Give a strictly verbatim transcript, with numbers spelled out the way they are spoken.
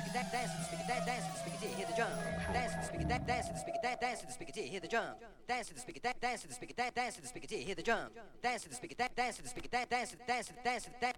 dance to the speaker, dance dance to the speaker, till you hear the drum. Dance to the speaker, dance to the speaker, dance to the speaker, till you hear the drum. Dance to the speaker, dance to the speaker, dance to the speaker, till you hear the drum. Dance to the speaker, dance to the speaker, dance dance dance dance dance